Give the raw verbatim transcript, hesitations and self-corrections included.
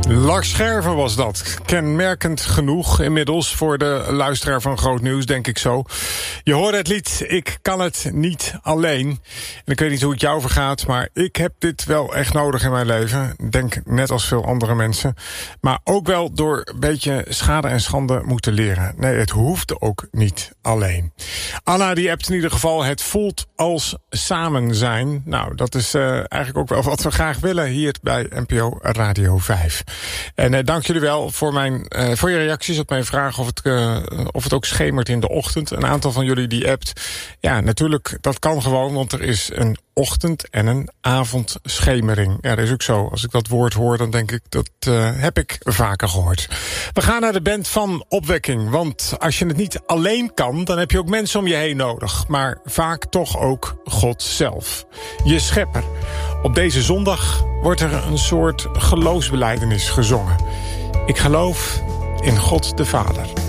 Lars Scherven was dat. Kenmerkend genoeg inmiddels voor de luisteraar van Groot Nieuws, denk ik zo. Je hoorde het lied Ik kan het niet alleen. En ik weet niet hoe het jou vergaat, maar ik heb dit wel echt nodig in mijn leven. Ik denk net als veel andere mensen. Maar ook wel door een beetje schade en schande moeten leren. Nee, het hoeft ook niet alleen. Anna die appt in ieder geval, het voelt als samen zijn. Nou, dat is uh, eigenlijk ook wel wat we graag willen hier bij N P O Radio vijf. En uh, dank jullie wel voor, mijn, uh, voor je reacties op mijn vraag of het, uh, of het ook schemert in de ochtend. Een aantal van jullie die appt. Ja, natuurlijk, dat kan gewoon, want er is een ochtend- en een avondschemering. Ja, dat is ook zo. Als ik dat woord hoor, dan denk ik, dat uh, heb ik vaker gehoord. We gaan naar de band van Opwekking. Want als je het niet alleen kan, dan heb je ook mensen om je heen nodig. Maar vaak toch ook God zelf. Je schepper. Op deze zondag wordt er een soort geloofsbelijdenis gezongen. Ik geloof in God de Vader.